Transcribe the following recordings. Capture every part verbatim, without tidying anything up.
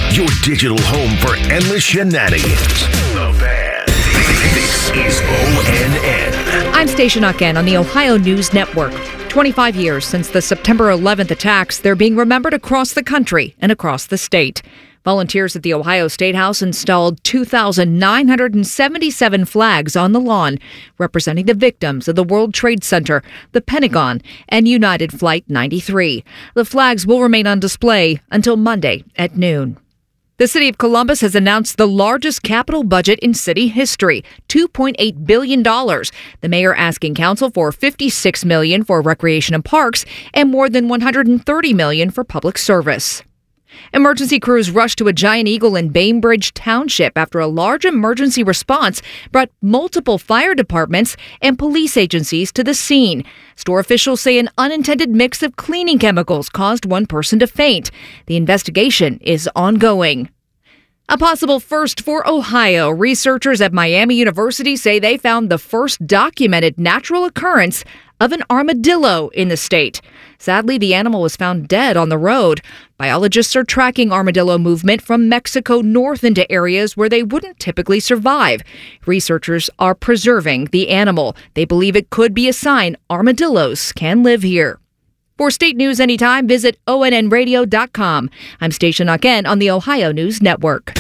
your digital home for endless shenanigans. The Fan. This is O N N. I'm Stacia Nucken on the Ohio News Network. twenty-five years since the September eleventh attacks, they're being remembered across the country and across the state. Volunteers at the Ohio State House installed two thousand nine hundred seventy-seven flags on the lawn, representing the victims of the World Trade Center, the Pentagon, and United Flight ninety-three. The flags will remain on display until Monday at noon. The city of Columbus has announced the largest capital budget in city history, two point eight billion dollars. The mayor asking council for fifty-six million dollars for recreation and parks and more than one hundred thirty million dollars for public service. Emergency crews rushed to a giant eagle in Bainbridge Township after a large emergency response brought multiple fire departments and police agencies to the scene. Store officials say an unintended mix of cleaning chemicals caused one person to faint. The investigation is ongoing. A possible first for Ohio. Researchers at Miami University say they found the first documented natural occurrence of an armadillo in the state. Sadly, the animal was found dead on the road. Biologists are tracking armadillo movement from Mexico north into areas where they wouldn't typically survive. Researchers are preserving the animal. They believe it could be a sign armadillos can live here. For state news anytime, visit O N N radio dot com. I'm Stacia Nucken on the Ohio News Network.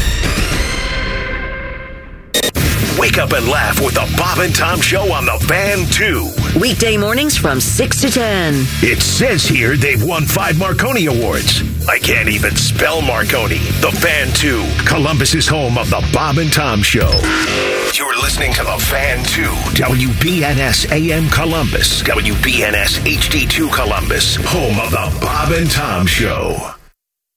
Wake up and laugh with the Bob and Tom Show on the Fan two. Weekday mornings from six to ten. It says here they've won five Marconi Awards. I can't even spell Marconi. The Fan two, Columbus's home of the Bob and Tom Show. You're listening to the Fan two, W B N S A M Columbus, W B N S H D two Columbus, home of the Bob and Tom Show.